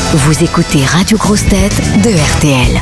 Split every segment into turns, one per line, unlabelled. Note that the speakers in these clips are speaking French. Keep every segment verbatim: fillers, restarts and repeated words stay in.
Vous écoutez Radio Grosse Tête de R T L.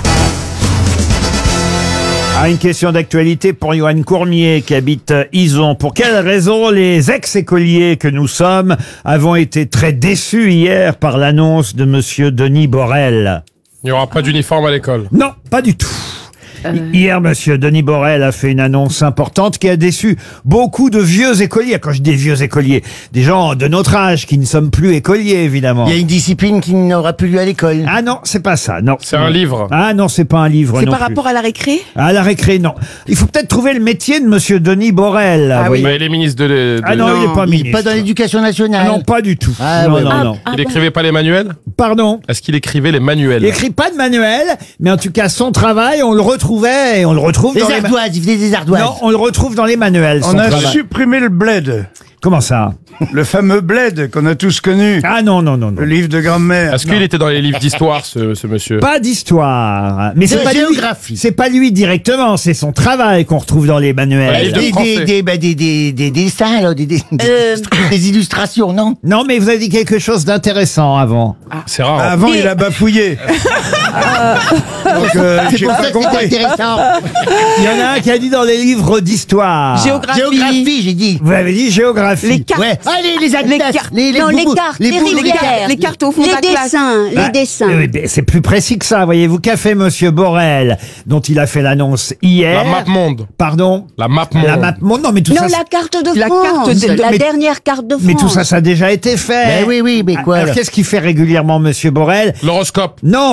Ah, une question d'actualité pour Johan Courmier qui habite Ison. Pour quelle raison les ex-écoliers que nous sommes avons été très déçus hier par l'annonce de monsieur Denis Borel?
Il n'y aura pas d'uniforme à l'école.
Non, pas du tout. Euh... Hier, monsieur Denis Borel a fait une annonce importante qui a déçu beaucoup de vieux écoliers. Quand je dis vieux écoliers, des gens de notre âge qui ne sommes plus écoliers, évidemment.
Il y a une discipline qui n'aura plus lieu à l'école.
Ah non, c'est pas ça, non.
C'est un livre.
Ah non, c'est pas un livre.
C'est
non
par
plus.
rapport à la récré?
À la récré, non. Il faut peut-être trouver le métier de monsieur Denis Borel.
Ah
vous
oui.
voyez.
Mais il est ministre de... de...
Ah non,
Non,
il est pas
il est
ministre.
pas dans l'éducation nationale.
Ah non, pas du tout.
Ah
non,
ouais,
non,
ouais.
non.
Ah
Il
bon.
écrivait pas les manuels?
Pardon.
Est-ce qu'il écrivait les manuels?
Il écrit pas de manuel, mais en tout cas, son travail, on le retrouvait et on le retrouve
Les
dans les... ma-
ardoises, il faisait des ardoises.
Non, on le retrouve dans les manuels, son
On a
travail.
supprimé le bled,
Comment ça?
le fameux bled qu'on a tous connu,
Ah non, non, non, non.
le livre de grand-mère.
Est-ce qu'il était dans les livres d'histoire, ce, ce monsieur?
Pas d'histoire. Mais c'est
De
pas lui.
géographie.
C'est pas lui directement, c'est son travail qu'on retrouve dans les
Ouais,
manuels.
il de
Des,
français.
des, des, bah, des, des, des dessins, là, des, des,
Euh.
des illustrations, non?
Non, mais vous avez dit quelque chose d'intéressant avant.
C'est rare. hein.
Avant, il a bafouillé. Donc, euh,
C'est
j'ai
pour
pas
ça que c'est
compris.
intéressant.
Il y en a un qui a dit dans les livres d'histoire.
Géographie.
Géographie, j'ai dit.
Vous avez dit géographie.
Les cartes.
Ouais. Allez, les atlas,
Les cartes.
les, les
Non, les
boubous,
cartes,
les
les
boubous,
rivières.
cartes, les cartes au fond de
Les
la classe.
dessins, les
Bah,
dessins.
oui, mais c'est plus précis que ça, voyez-vous. Qu'a fait monsieur Borel, dont il a fait l'annonce hier?
La map monde.
Pardon?
La map monde.
La map monde. Non, mais tout
Non,
ça.
la carte de
La
France,
carte de-
la
mais-
dernière carte de France.
Mais tout ça, ça a déjà été fait.
Ben oui, oui, mais quoi,
Alors,
là
qu'est-ce qu'il fait régulièrement, monsieur Borel?
L'horoscope.
Non.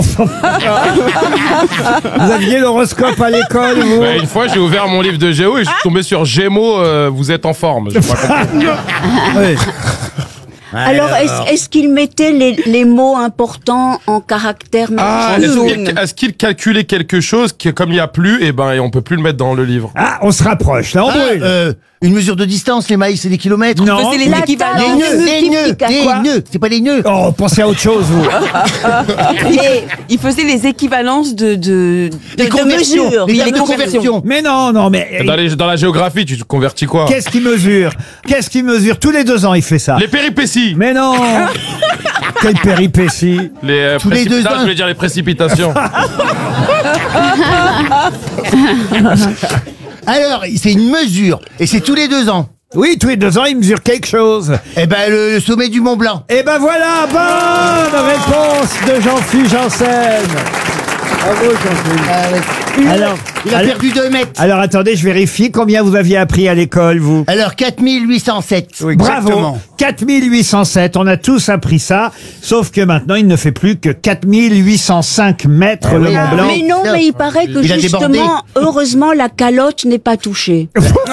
Vous aviez l'horoscope à l'école, vous?
Bah, une fois, j'ai ouvert mon livre de géo et je suis tombé sur Gémeaux, euh, vous êtes en forme. J'ai pas compris.
Oui.
Alors, est-ce est-ce qu'il mettait les, les mots importants en caractères
Ah, est-ce
jaune
qu'il est-ce qu'il calculait quelque chose qui, comme il n'y a plus, et ben, on peut plus le mettre dans le livre?
Ah, on se rapproche, là, on
Ah,
brûle.
euh, une mesure de distance, les mailles, c'est des kilomètres.
Non.
C'est les
La
équivalents.
table.
Les nœuds, les nœuds,
multiplication.
les nœuds, c'est pas les nœuds.
Oh, pensez à autre chose, vous.
Et il faisait les équivalences de, de,
Les
de,
conversions,
mesures.
les
Oui,
tables de conversion.
Mais non, non, mais...
Dans, les- dans la géographie, tu te convertis quoi?
Qu'est-ce qu'il mesure? Qu'est-ce qu'il mesure? Tous les deux ans, il fait ça.
Les péripéties.
Mais non. Quelle péripétie.
Les euh,
Tous les deux
précipitations,
ans.
je voulais dire les précipitations.
Alors, c'est une mesure, et c'est tous les deux ans.
Oui, tous les deux ans, il mesure quelque chose.
Eh ben, le, le sommet du Mont Blanc.
Et ben voilà, bonne réponse de Jean-Philippe Janssen. Bravo, Jean-Philippe.
Ah, ouais.
Alors,
Il a
alors,
perdu deux mètres.
alors, attendez, je vérifie. Combien vous aviez appris à l'école, vous?
Alors, quatre mille huit cent sept.
Oui,
Bravo.
exactement.
quatre mille huit cent sept. On a tous appris ça. Sauf que maintenant, il ne fait plus que quatre mille huit cent cinq mètres,
Ah
le
oui.
Mont Blanc.
Mais non, mais il paraît que
Il a
justement,
débordé.
heureusement, la calotte n'est pas touchée.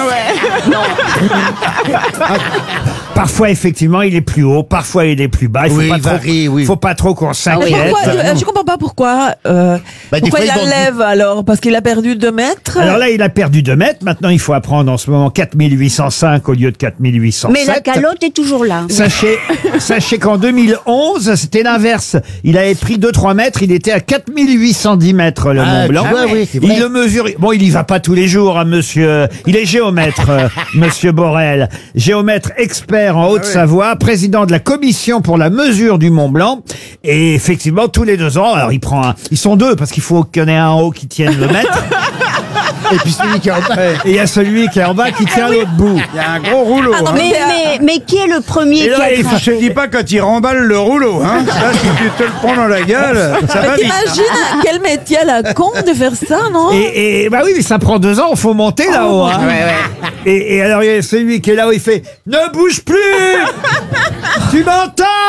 Parfois, effectivement, il est plus haut. Parfois, il est plus bas. Il faut
Oui,
pas
il
trop,
varie, oui.
faut pas trop qu'on
Mais
s'inquiète.
pourquoi, je, je comprends pas pourquoi. Euh,
Bah, des
pourquoi
fois,
il
ils ont-
enlève alors? Parce qu'il a perdu deux mètres?
Alors là, il a perdu deux mètres. Maintenant, il faut apprendre en ce moment quatre mille huit cent cinq au lieu de quatre mille huit cent sept.
Mais la calotte est toujours là.
Sachez, sachez qu'en deux mille onze, c'était l'inverse. Il avait pris deux trois mètres, il était à quatre mille huit cent dix mètres, le
Ah,
Mont Blanc.
tu vois, oui, c'est vrai.
Il le mesure. Bon, il y va pas tous les jours, hein, monsieur. Il est géomètre, euh, monsieur Borel. Géomètre expert en Haute-Savoie, président de la commission pour la mesure du Mont Blanc. Et effectivement, tous les deux ans, alors il prend un, ils sont deux parce qu'il faut qu'il y en ait un en haut qui tienne le mètre.
Et puis celui qui est en bas.
Et il y a celui qui est en bas qui tient l'autre bout.
Il y a un gros rouleau.
Ah, non,
hein.
Mais, mais, mais qui est le premier
Et là,
qui a
il
craqué?
Je te dis pas quand il remballe le rouleau. Hein. Là, si tu te le prends dans la gueule, ça va
Mais
vite.
t'imagines quel métier à la con de faire ça, non?
Et, et bah oui, mais ça prend deux ans, il faut monter là-haut. Hein. Et, et alors il y a celui qui est là-haut, il fait « Ne bouge plus. Tu m'entends ?»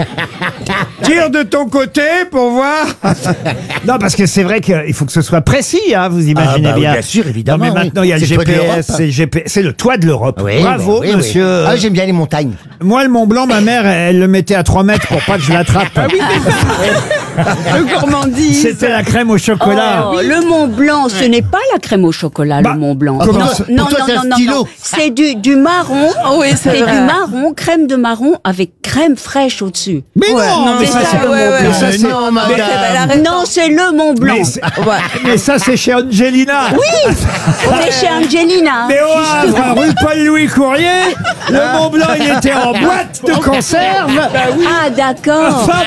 Tire de ton côté pour voir.
Non, parce que c'est vrai qu'il faut que ce soit précis, hein, vous imaginez
Ah bah oui,
bien.
bien sûr, évidemment,
Non, mais
oui.
maintenant, il y a le
C'est le toit de
G P S,
l'Europe.
c'est le G P S, c'est le toit de l'Europe.
Oui,
Bravo,
bah oui, oui.
monsieur.
Ah, j'aime bien les montagnes.
Moi, le Mont Blanc, ma mère, elle le mettait à trois mètres pour pas que je l'attrape. Ah oui,
Le gourmandise.
c'était la crème au chocolat.
Oh, le Mont Blanc, ce n'est pas la crème au chocolat,
Bah,
le Mont Blanc.
comment
non,
ça-
non,
pour toi,
non,
c'est un
non, non,
stylo.
non. C'est du, du marron.
Oh oui, c'est
C'est
vrai.
du marron, crème de marron avec crème fraîche au-dessus.
Mais
Ouais,
non,
non,
mais
c'est
ça,
ça,
c'est
le
ouais,
Mont
ouais,
Blanc.
mais ça, c'est-
non,
Mais
madame.
elle arrête
Non, c'est le Mont Blanc.
mais, c'est-
pas. Ouais.
mais ça, c'est chez Angelina.
Oui, on est chez Angelina.
Mais au Havre, rue Paul-Louis Courrier, le Mont Blanc, il était en boîte de conserve.
Ah, d'accord.
Enfin